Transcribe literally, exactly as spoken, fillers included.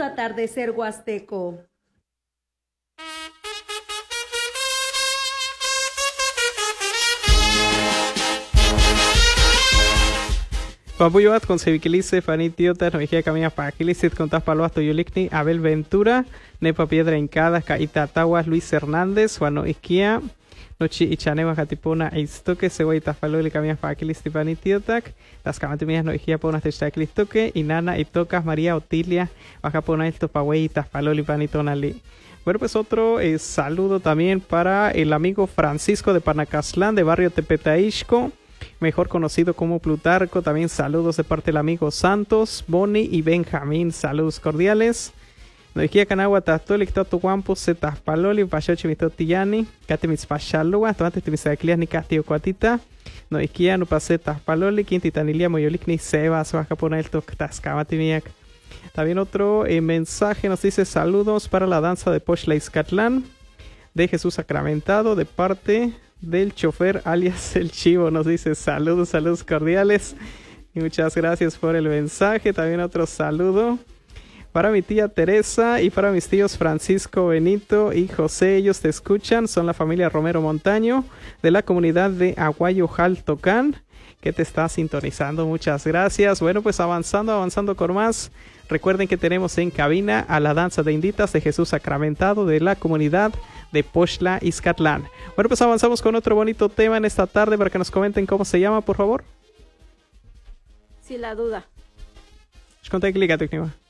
Mundo Atardecer Huasteco. Papuyuat con Seviquilice, Fanitiota, Novijia Camina Paquilisit, con Taspaloasto Yulikni, Abel Ventura, Nepa Piedra Hincada, Caitataguas, Luis Hernández, Juano Isquia, Nochi Ichaneva, Catipona, Eistoque, Segui Taspaloli, Camina Paquilisti, Fanitiotac, Las Camatimias Novijia Ponas de Chaclistoque, Inana y Tocas, María Otilia, Baja Pona, Esto Pawei, Taspaloli, Panitonali. Bueno, pues otro eh, saludo también para el amigo Francisco de Panacastlán, de barrio Tepetaixco, mejor conocido como Plutarco. También saludos de parte del amigo Santos, Boni y Benjamín. Saludos cordiales. Noijia Canagua Tatolik Toto Guampo Zetas Paloli Pachochi Mitotillani Katimis Pachalua Tomate Timisaclias ni Castio Cuatita Noijia Nupacetas Paloli Quintitanilia Moyolik ni Sebas Bajaponel Tascamatimiac. También otro eh, mensaje nos dice saludos para la danza de Pochla Izcatlán de Jesús Sacramentado de parte del chofer alias el Chivo. Nos dice saludos, saludos cordiales y muchas gracias por el mensaje. También otro saludo para mi tía Teresa y para mis tíos Francisco, Benito y José. Ellos te escuchan, son la familia Romero Montaño de la comunidad de Aguayo Jaltocán, que te está sintonizando. Muchas gracias. Bueno, pues avanzando, avanzando con más. Recuerden que tenemos en cabina a la danza de inditas de Jesús Sacramentado de la comunidad de Pochla Izcatlán. Bueno, pues avanzamos con otro bonito tema en esta tarde para que nos comenten cómo se llama, por favor. Sí, la duda. Conté clic a tu